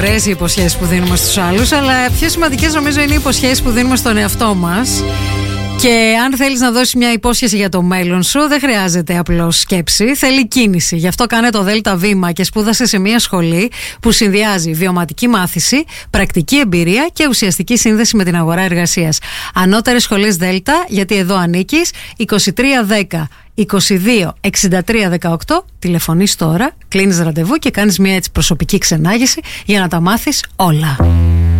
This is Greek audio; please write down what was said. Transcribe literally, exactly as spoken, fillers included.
ωραίες οι υποσχέσεις που δίνουμε στους άλλους, αλλά πιο σημαντικές νομίζω είναι οι υποσχέσεις που δίνουμε στον εαυτό μας. Και αν θέλεις να δώσεις μια υπόσχεση για το μέλλον σου, δεν χρειάζεται απλώς σκέψη, θέλει κίνηση. Γι' αυτό κάνε το ΔΕΛΤΑ Βήμα και σπούδασε σε μια σχολή που συνδυάζει βιωματική μάθηση, πρακτική εμπειρία και ουσιαστική σύνδεση με την αγορά εργασίας. Ανώτερες σχολές ΔΕΛΤΑ, γιατί εδώ ανήκεις. είκοσι τρία δέκα είκοσι δύο εξήντα τρία δεκαοκτώ. Τηλεφωνείς τώρα, κλείνεις ραντεβού και κάνεις μια έτσι προσωπική ξενάγηση για να τα μάθεις όλα.